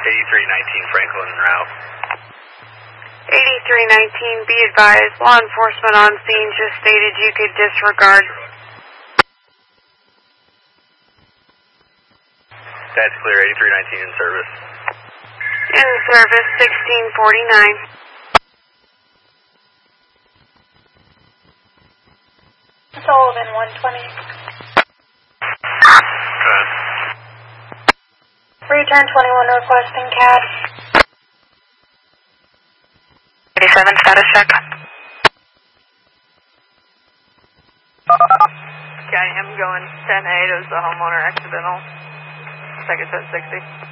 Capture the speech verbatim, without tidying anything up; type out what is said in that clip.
eighty-three nineteen Franklin and Route. eighty-three nineteen, be advised, law enforcement on scene just stated you could disregard. That's clear, eighty-three nineteen in service. In service, sixteen forty-nine. Sullivan, one twenty. Okay. Return twenty-one requesting C A D. eighty-seven, status check. Okay, I'm going ten eight as the homeowner accidental. Second set sixty.